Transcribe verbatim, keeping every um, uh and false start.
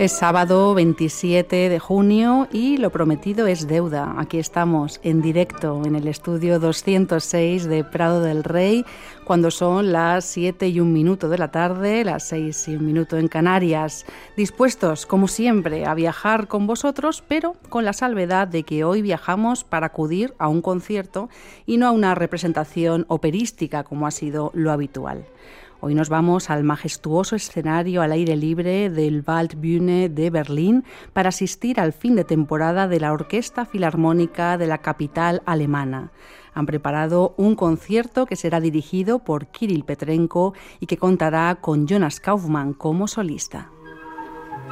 Es sábado veintisiete de junio y lo prometido es deuda. Aquí estamos en directo en el estudio doscientos seis de Prado del Rey, cuando son las siete y un minuto de la tarde, las seis y un minuto en Canarias. Dispuestos, como siempre, a viajar con vosotros, pero con la salvedad de que hoy viajamos para acudir a un concierto y no a una representación operística como ha sido lo habitual. Hoy nos vamos al majestuoso escenario al aire libre del Waldbühne de Berlín para asistir al fin de temporada de la Orquesta Filarmónica de la capital alemana. Han preparado un concierto que será dirigido por Kirill Petrenko y que contará con Jonas Kaufmann como solista.